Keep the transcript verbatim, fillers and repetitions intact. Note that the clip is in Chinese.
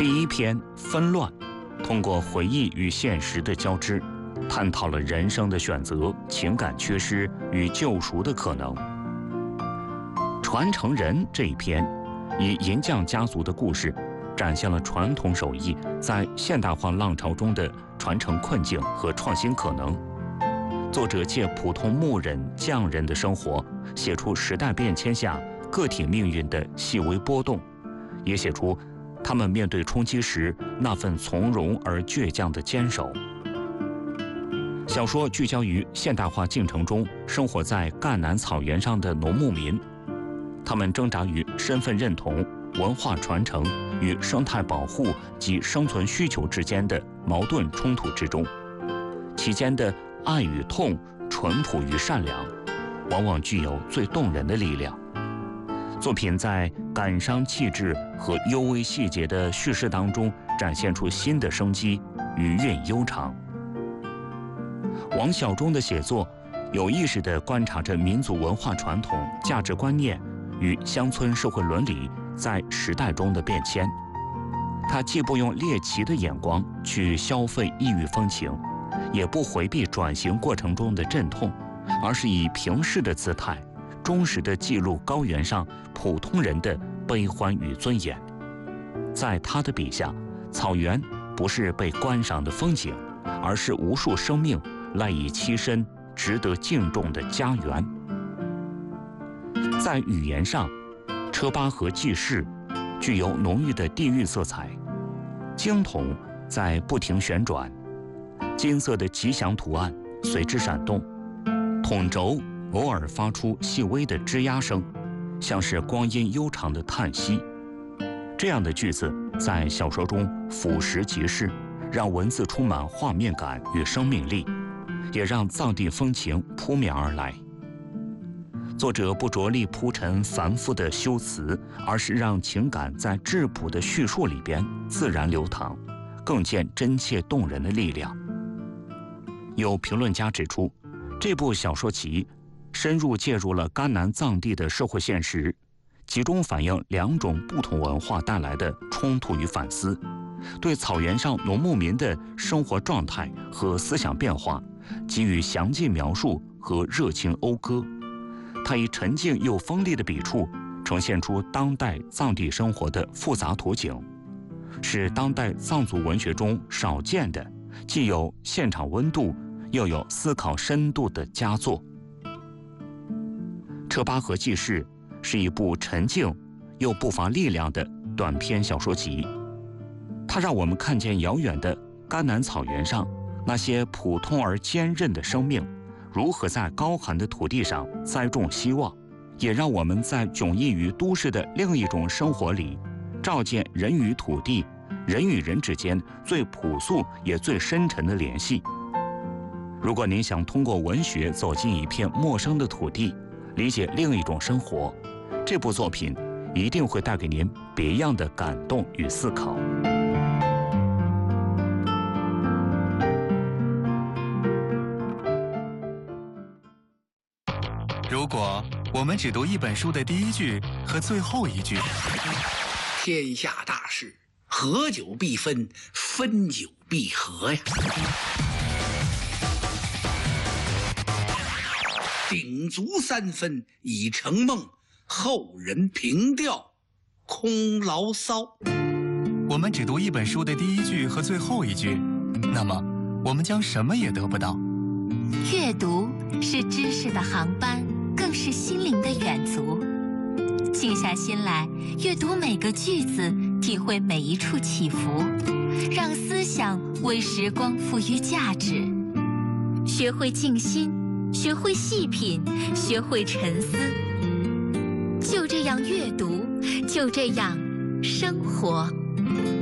第一篇《纷乱》，通过回忆与现实的交织，探讨了人生的选择、情感缺失与救赎的可能。传承人这一篇，以银匠家族的故事，展现了传统手艺在现代化浪潮中的传承困境和创新可能。作者借普通牧人、匠人的生活，写出时代变迁下个体命运的细微波动，也写出他们面对冲击时那份从容而倔强的坚守。小说聚焦于现代化进程中生活在赣南草原上的农牧民，他们挣扎于身份认同、文化传承与生态保护及生存需求之间的矛盾冲突之中，其间的爱与痛、淳朴与善良，往往具有最动人的力量。作品在感伤气质和幽微细节的叙事当中展现出新的生机，余韵悠长。王晓中的写作有意识地观察着民族文化传统、价值观念与乡村社会伦理在时代中的变迁。他既不用猎奇的眼光去消费异域风情，也不回避转型过程中的阵痛，而是以平视的姿态，忠实地记录高原上普通人的悲欢与尊严。在他的笔下，草原不是被观赏的风景，而是无数生命赖以栖身、值得敬重的家园。在语言上，车巴河记事具有浓郁的地域色彩，经筒在不停旋转，金色的吉祥图案随之闪动，筒轴偶尔发出细微的吱呀声，像是光阴悠长的叹息。这样的句子在小说中俯拾即是，让文字充满画面感与生命力，也让藏地风情扑面而来。作者不着力铺陈繁复的修辞，而是让情感在质朴的叙述里边自然流淌，更见真切动人的力量。有评论家指出，这部小说集深入介入了甘南藏地的社会现实，集中反映两种不同文化带来的冲突与反思，对草原上农牧民的生活状态和思想变化给予详尽描述和热情讴歌。他以沉静又锋利的笔触，呈现出当代藏地生活的复杂图景，是当代藏族文学中少见的既有现场温度又有思考深度的佳作。车巴河记事是一部沉静又不乏力量的短篇小说集，它让我们看见遥远的甘南草原上那些普通而坚韧的生命如何在高寒的土地上栽种希望，也让我们在迥异于都市的另一种生活里，照见人与土地、人与人之间最朴素也最深沉的联系。如果您想通过文学走进一片陌生的土地，理解另一种生活，这部作品一定会带给您别样的感动与思考。 如果我们只读一本书的第一句和最后一句， 天下大事，合久必分，分久必合呀。鼎足三分已成梦，后人凭吊空牢骚。 我们只读一本书的第一句和最后一句，那么我们将什么也得不到。 阅读是知识的航班，更是心灵的远足。静下心来，阅读每个句子，体会每一处起伏，让思想为时光赋予价值。学会静心，学会细品，学会沉思。就这样阅读，就这样生活。